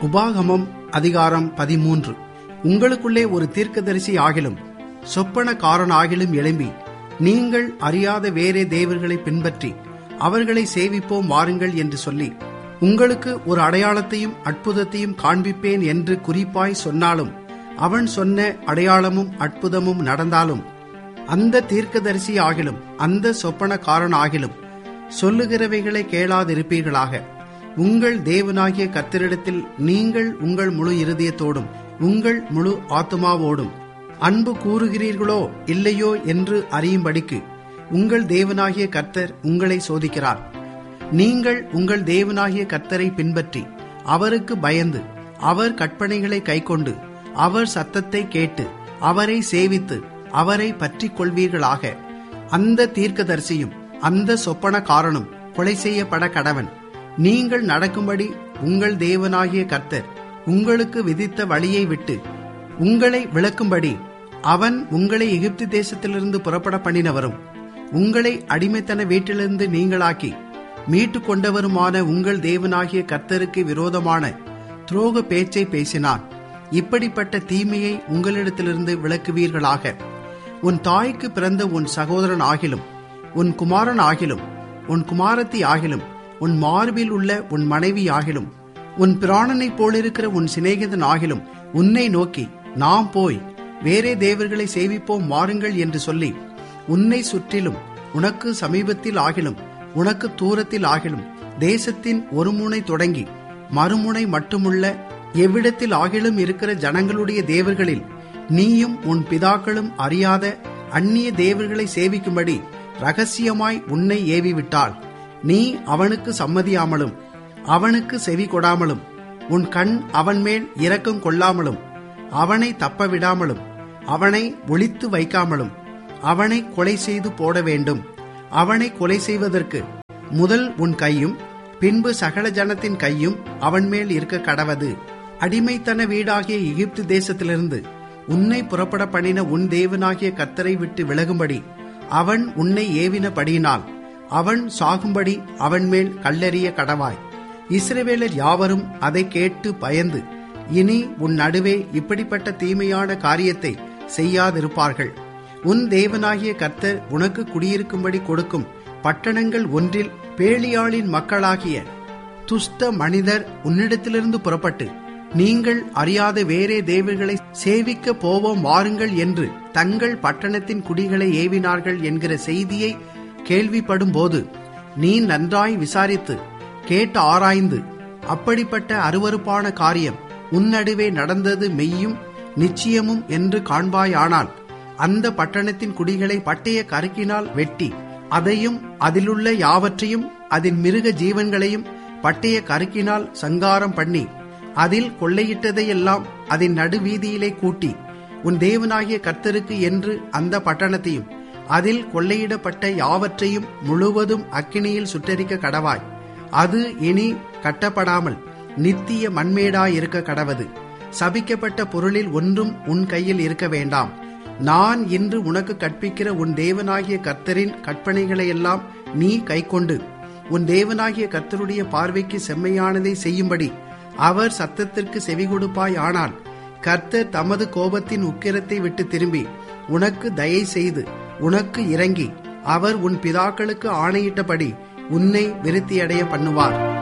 உபாகமம் அதிகாரம் 13. உங்களுக்குள்ளே ஒரு தீர்க்கதரிசி ஆகிலும் சொப்பனக்காரன் ஆகிலும் எழும்பி, நீங்கள் அறியாத வேறே தேவர்களை பின்பற்றி அவர்களை சேவிப்போம் வாருங்கள் என்று சொல்லி, உங்களுக்கு ஒரு அடையாளத்தையும் அற்புதத்தையும் காண்பிப்பேன் என்று குறிப்பாய் சொன்னாலும், அவன் சொன்ன அடையாளமும் அற்புதமும் நடந்தாலும், அந்த தீர்க்கதரிசி ஆகிலும் அந்த சொப்பனக்காரன் ஆகிலும் சொல்லுகிறவைகளை கேளாதிருப்பீர்களாக. உங்கள் தேவனாகிய கர்த்தரிடத்தில் நீங்கள் உங்கள் முழு இருதயத்தோடும் உங்கள் முழு ஆத்துமாவோடும் அன்பு கூறுகிறீர்களோ இல்லையோ என்று அறியும்படிக்கு உங்கள் தேவனாகிய கர்த்தர் உங்களை சோதிக்கிறார். நீங்கள் உங்கள் தேவனாகிய கர்த்தரை பின்பற்றி அவருக்கு பயந்து அவர் கற்பனைகளை கைக்கொண்டு அவர் சத்தத்தை கேட்டு அவரை சேவித்து அவரை பற்றி கொள்வீர்களாக. அந்த தீர்க்கதரிசியும் அந்த சொப்பனக்காரனும் கொலை செய்யப்பட கடவன். நீங்கள் நடக்கும்படி உங்கள் தேவனாகிய கர்த்தர் உங்களுக்கு விதித்த வழியை விட்டு உங்களை விலக்கும்படி அவன் உங்களை எகிப்து தேசத்திலிருந்து புறப்பட பண்ணினவரும் உங்களை அடிமைத்தன வீட்டிலிருந்து நீங்களாக்கி மீட்டு கொண்டவருமான உங்கள் தேவனாகிய கர்த்தருக்கு விரோதமான துரோக பேச்சை பேசினான். இப்படிப்பட்ட தீமையை உங்களிடத்திலிருந்து விலக்குவீர்களாக. உன் தாய்க்கு பிறந்த உன் சகோதரன் ஆகிலும் உன் குமாரன் ஆகிலும் உன் குமாரத்தி ஆகிலும் உன் மார்பில் உள்ள உன் மனைவி ஆகிலும் உன் பிராணனைப் போலிருக்கிற உன் சிநேகிதன் ஆகிலும் உன்னை நோக்கி, நாம் போய் வேறே தேவர்களை சேவிப்போம் வாருங்கள் என்று சொல்லி, உன்னை சுற்றிலும் உனக்கு சமீபத்தில் ஆகிலும் உனக்கு தூரத்தில் ஆகிலும் தேசத்தின் ஒரு முனை தொடங்கி மறுமுனை மட்டுமுள்ள எவ்விடத்தில் ஆகிலும் இருக்கிற ஜனங்களுடைய தேவர்களில் நீயும் உன் பிதாக்களும் அறியாத அந்நிய தேவர்களை சேவிக்கும்படி ரகசியமாய் உன்னை ஏவிவிட்டாள். நீ அவனுக்கு சம்மதியாமலும் அவனுக்கு செவி கொடாமலும் உன் கண் அவன் மேல் இரக்கம் கொள்ளாமலும் அவனை தப்ப விடாமலும் அவனை ஒளித்து வைக்காமலும் அவனை கொலை செய்து போட வேண்டும். அவனை கொலை செய்வதற்கு முதல் உன் கையும் பின்பு சகல ஜனத்தின் கையும் அவன் மேல் இருக்க கடவது. அடிமைத்தன வீடாகிய எகிப்து தேசத்திலிருந்து உன்னை புறப்பட பண்ணின உன் தேவனாகிய கர்த்தரை விட்டு விலகும்படி அவன் உன்னை ஏவினபடியினால் அவன் சாகும்படி அவன் மேல் கல்லெறிய கடவாய். இஸ்ரவேலர் யாவரும் அதை கேட்டு பயந்து இனி உன் நடுவே இப்படிப்பட்ட தீமையான காரியத்தை செய்யாதிருப்பார்கள். உன் தேவனாகிய கர்த்தர் உனக்கு குடியிருக்கும்படி கொடுக்கும் பட்டணங்கள் ஒன்றில் பேலியாளின் மக்களாகிய துஷ்ட மனிதர் உன்னிடத்திலிருந்து புறப்பட்டு, நீங்கள் அறியாத வேறே தேவர்களை சேவிக்க போவோம் வாருங்கள் என்று தங்கள் பட்டணத்தின் குடிகளை ஏவினார்கள் என்கிற செய்தியை கேள்விப்படும் போது நீ நன்றாய் விசாரித்து கேட்டு ஆராய்ந்து, அப்படிப்பட்ட அருவருப்பான காரியம் உன் நடுவே நடந்தது மெய்யும் நிச்சயமும் என்று காண்பாயானால், அந்த பட்டணத்தின் குடிகளை பட்டய கருக்கினால் வெட்டி அதையும் அதிலுள்ள யாவற்றையும் அதன் மிருக ஜீவன்களையும் பட்டய கருக்கினால் சங்காரம் பண்ணி அதில் கொள்ளையிட்டதையெல்லாம் அதன் நடுவீதியிலே கூட்டி, உன் தேவனாகிய கர்த்தருக்கு என்று அந்த பட்டணத்தையும் அதில் கொள்ளையிடப்பட்ட யாவற்றையும் முழுவதும் அக்கினியில் சுட்டெரிக்க கடவாய். அது இனி கட்டப்படாமல் நித்திய மண்மேடாயிருக்க கடவது. சபிக்கப்பட்ட பொருளில் ஒன்றும் உன் கையில் இருக்க வேண்டாம். நான் இன்று உனக்கு கற்பிக்கிற உன் தேவனாகிய கர்த்தரின் கற்பனைகளையெல்லாம் நீ கைக்கொண்டு உன் தேவனாகிய கர்த்தருடைய பார்வைக்கு செம்மையானதை செய்யும்படி அவர் சத்தத்திற்கு செவி கொடுப்பாய். ஆனால் கர்த்தர் தமது கோபத்தின் உக்கிரத்தை விட்டு திரும்பி உனக்கு தயை செய்து உனக்கு இறங்கி அவர் உன் பிதாக்களுக்கு ஆணையிட்டபடி உன்னை விருத்தியடைய பண்ணுவார்.